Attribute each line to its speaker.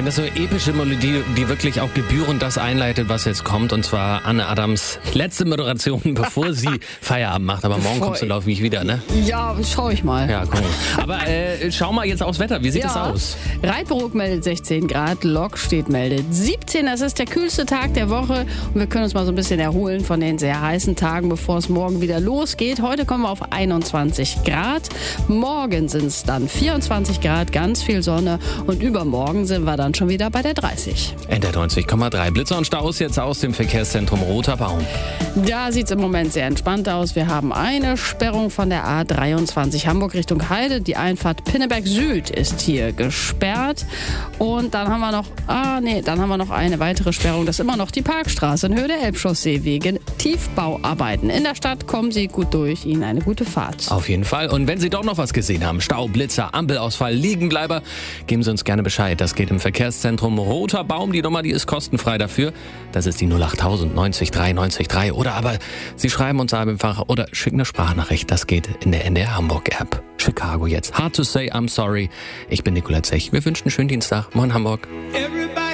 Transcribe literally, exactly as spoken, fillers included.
Speaker 1: Das ist so eine epische Melodie, die wirklich auch gebührend das einleitet, was jetzt kommt. Und zwar Anne Adams letzte Moderation, bevor sie Feierabend macht. Aber morgen
Speaker 2: Bevor
Speaker 1: kommst du, glaube ich, wieder, ne?
Speaker 2: Ja, schau ich mal.
Speaker 1: Ja, cool. Aber äh, schau mal jetzt aufs Wetter. Wie sieht es
Speaker 2: Ja.
Speaker 1: aus?
Speaker 2: Reitbrook meldet sechzehn Grad, Lokstedt meldet siebzehn. Das ist der kühlste Tag der Woche. Und wir können uns mal so ein bisschen erholen von den sehr heißen Tagen, bevor es morgen wieder losgeht. Heute kommen wir auf einundzwanzig Grad. Morgen sind es dann vierundzwanzig Grad, ganz viel Sonne. Und übermorgen sind wir dann schon wieder bei der dreißig.
Speaker 1: N D R neunzig Komma drei. Blitzer und Staus jetzt aus dem Verkehrszentrum Roter Baum.
Speaker 2: Da sieht es im Moment sehr entspannt aus. Wir haben eine Sperrung von der A dreiundzwanzig Hamburg Richtung Heide. Die Einfahrt Pinneberg Süd ist hier gesperrt. Und dann haben wir noch, ah nee, dann haben wir noch eine weitere Sperrung. Das ist immer noch die Parkstraße in Höhe der Elbchaussee wegen Tiefbauarbeiten. In der Stadt kommen Sie gut durch. Ihnen eine gute Fahrt.
Speaker 1: Auf jeden Fall. Und wenn Sie doch noch was gesehen haben, Stau, Blitzer, Ampelausfall, Liegenbleiber, geben Sie uns gerne Bescheid. Das geht im Verkehrszentrum Roter Baum. Die Nummer, die ist kostenfrei dafür. Das ist die null acht null null neunzig drei neunzig drei. Oder aber Sie schreiben uns einfach oder schicken eine Sprachnachricht. Das geht in der N D R Hamburg App. Chicago jetzt. Hard to say I'm sorry. Ich bin Nicola Zech. Wir wünschen einen schönen Dienstag. Moin Hamburg.
Speaker 3: Every